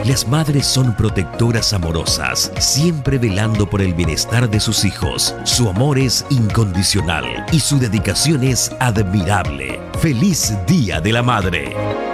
Las madres son protectoras amorosas, siempre velando por el bienestar de sus hijos. Su amor es incondicional y su dedicación es admirable. ¡Feliz Día de la Madre!